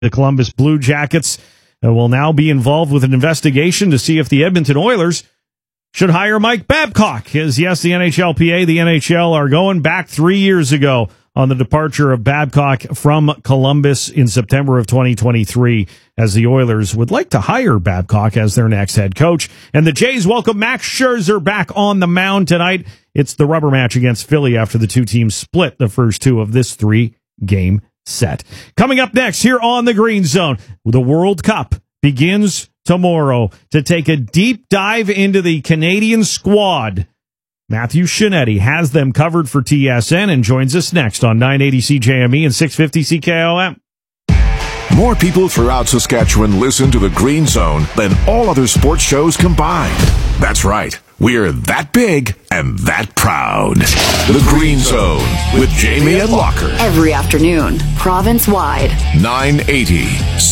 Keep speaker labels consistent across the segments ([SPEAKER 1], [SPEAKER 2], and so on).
[SPEAKER 1] The Columbus Blue Jackets will now be involved with an investigation to see if the Edmonton Oilers should hire Mike Babcock. As yes, the NHLPA, the NHL are going back 3 years ago on the departure of Babcock from Columbus in September of 2023, as the Oilers would like to hire Babcock as their next head coach. And the Jays welcome Max Scherzer back on the mound tonight. It's the rubber match against Philly after the two teams split the first two of this 3-game set. Coming up next here on the Green Zone, the World Cup begins tomorrow. To take a deep dive into the Canadian squad, Matthew Shinetti has them covered for TSN and joins us next on 980 CJME and 650 CKOM.
[SPEAKER 2] More people throughout Saskatchewan listen to the Green Zone than all other sports shows combined. That's right. We're that big and that proud. The Green Zone with Jamie and Locker.
[SPEAKER 3] Every afternoon, province-wide.
[SPEAKER 2] 980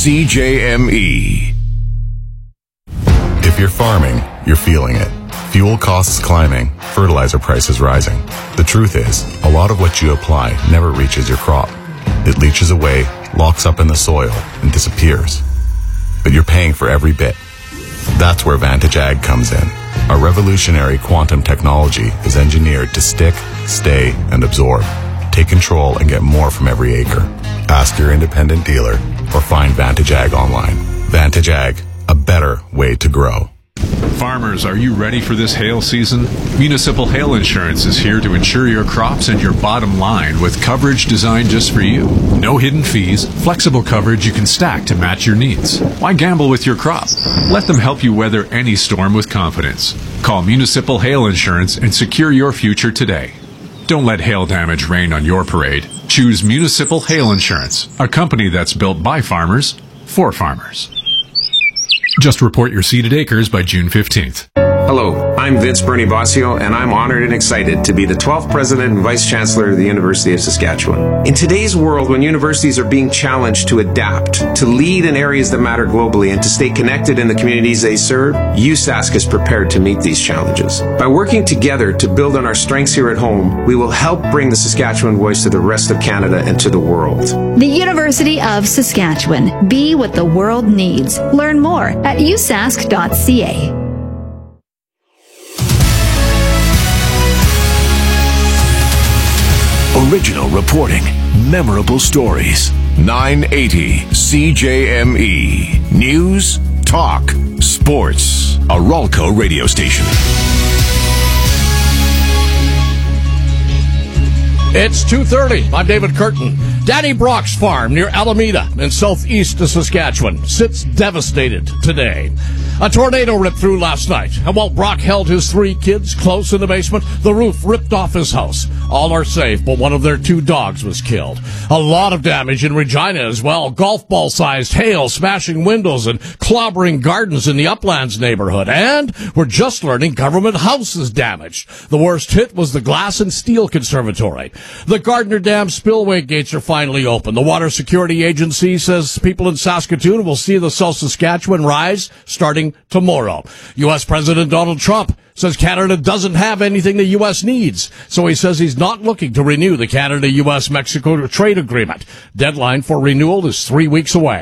[SPEAKER 2] CJME.
[SPEAKER 4] If you're farming, you're feeling it. Fuel costs climbing, fertilizer prices rising. The truth is, a lot of what you apply never reaches your crop. It leaches away, locks up in the soil, and disappears. But you're paying for every bit. That's where Vantage Ag comes in. Our revolutionary quantum technology is engineered to stick, stay, and absorb. Take control and get more from every acre. Ask your independent dealer or find Vantage Ag online. Vantage Ag, a better way to grow.
[SPEAKER 5] Farmers, are you ready for this hail season? Municipal Hail Insurance is here to insure your crops and your bottom line with coverage designed just for you. No hidden fees, flexible coverage you can stack to match your needs. Why gamble with your crop? Let them help you weather any storm with confidence. Call Municipal Hail Insurance and secure your future today. Don't let hail damage rain on your parade. Choose Municipal Hail Insurance, a company that's built by farmers, for farmers. Just report your seeded acres by June 15th.
[SPEAKER 6] Hello, I'm Vince Bernie Bossio, and I'm honored and excited to be the 12th President and Vice Chancellor of the University of Saskatchewan. In today's world, when universities are being challenged to adapt, to lead in areas that matter globally, and to stay connected in the communities they serve, USask is prepared to meet these challenges. By working together to build on our strengths here at home, we will help bring the Saskatchewan voice to the rest of Canada and to the world.
[SPEAKER 7] The University of Saskatchewan. Be what the world needs. Learn more at usask.ca.
[SPEAKER 2] Original reporting, memorable stories. 980 CJME. News, talk, sports. A Ralco radio station.
[SPEAKER 8] It's 2:30. I'm David Curtin. Danny Brock's farm near Alameda in southeast of Saskatchewan sits devastated today. A tornado ripped through last night, and while Brock held his 3 kids close in the basement, the roof ripped off his house. All are safe, but one of their 2 dogs was killed. A lot of damage in Regina as well. Golf ball-sized hail smashing windows and clobbering gardens in the Uplands neighborhood. And we're just learning Government House is damaged. The worst hit was the Glass and Steel Conservatory. The Gardner Dam spillway gates are finally open. The Water Security Agency says people in Saskatoon will see the South Saskatchewan rise starting tomorrow. U.S. President Donald Trump says Canada doesn't have anything the U.S. needs, so he says he's not looking to renew the Canada-U.S.-Mexico trade agreement. Deadline for renewal is 3 weeks away.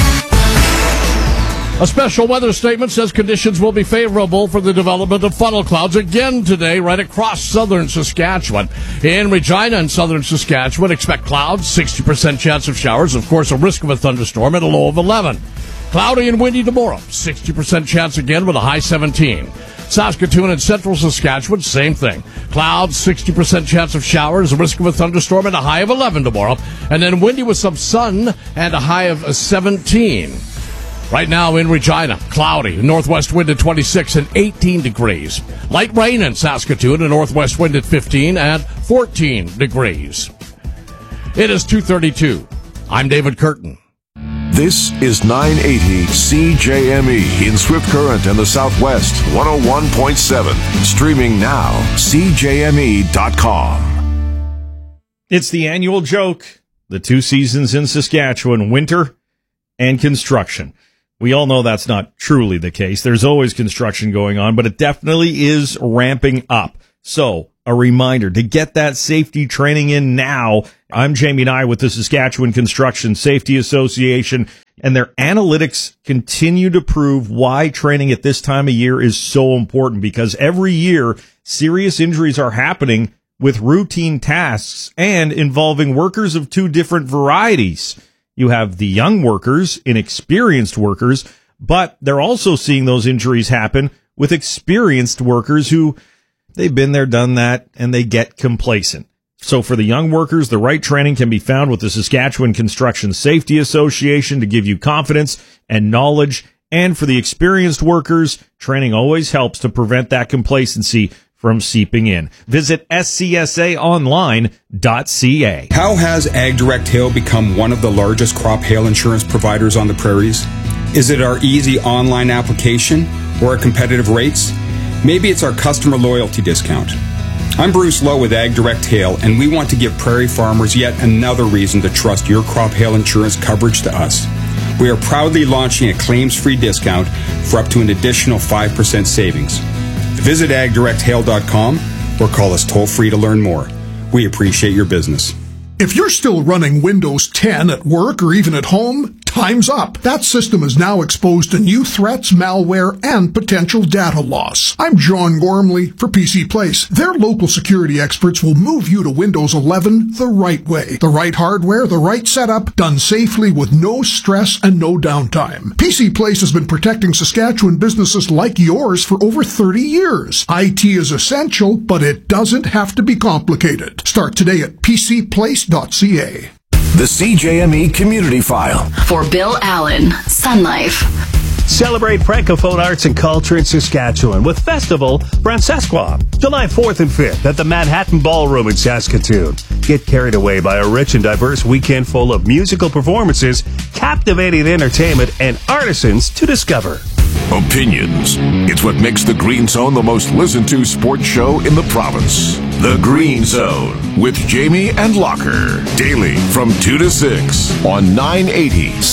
[SPEAKER 8] A special weather statement says conditions will be favorable for the development of funnel clouds again today right across southern Saskatchewan. In Regina and southern Saskatchewan, expect clouds, 60% chance of showers, of course a risk of a thunderstorm at a low of 11. Cloudy and windy tomorrow, 60% chance again with a high 17. Saskatoon and central Saskatchewan, same thing. Clouds, 60% chance of showers, a risk of a thunderstorm and a high of 11 tomorrow. And then windy with some sun and a high of 17. Right now in Regina, cloudy, northwest wind at 26 and 18 degrees. Light rain in Saskatoon, a northwest wind at 15 and 14 degrees. It is 2:32. I'm David Curtin.
[SPEAKER 2] This is 980 CJME in Swift Current and the Southwest, 101.7. Streaming now, CJME.com.
[SPEAKER 1] It's the annual joke. The 2 seasons in Saskatchewan, winter and construction. We all know that's not truly the case. There's always construction going on, but it definitely is ramping up. So, a reminder to get that safety training in now. I'm Jamie Nye with the Saskatchewan Construction Safety Association, and their analytics continue to prove why training at this time of year is so important, because every year serious injuries are happening with routine tasks and involving workers of two different varieties. You have the young workers, inexperienced workers, but they're also seeing those injuries happen with experienced workers who they've been there, done that, and they get complacent. So for the young workers, the right training can be found with the Saskatchewan Construction Safety Association to give you confidence and knowledge. And for the experienced workers, training always helps to prevent that complacency from seeping in. Visit scsaonline.ca.
[SPEAKER 9] How has AgDirect Hail become one of the largest crop hail insurance providers on the prairies? Is it our easy online application or our competitive rates? Maybe it's our customer loyalty discount. I'm Bruce Lowe with AgDirect Hail, and we want to give prairie farmers yet another reason to trust your crop hail insurance coverage to us. We are proudly launching a claims-free discount for up to an additional 5% savings. Visit agdirecthail.com or call us toll-free to learn more. We appreciate your business.
[SPEAKER 10] If you're still running Windows 10 at work or even at home, time's up. That system is now exposed to new threats, malware, and potential data loss. I'm John Gormley for PC Place. Their local security experts will move you to Windows 11 the right way. The right hardware, the right setup, done safely with no stress and no downtime. PC Place has been protecting Saskatchewan businesses like yours for over 30 years. IT is essential, but it doesn't have to be complicated. Start today at PCPlace.ca.
[SPEAKER 2] The CJME Community File.
[SPEAKER 3] For Bill Allen, Sun Life.
[SPEAKER 11] Celebrate Francophone arts and culture in Saskatchewan with Festival Francescois, July 4th and 5th at the Manhattan Ballroom in Saskatoon. Get carried away by a rich and diverse weekend full of musical performances, captivating entertainment, and artisans to discover.
[SPEAKER 2] Opinions. It's what makes the Green Zone the most listened to sports show in the province. The Green Zone with Jamie and Locker. Daily from 2 to 6 on 980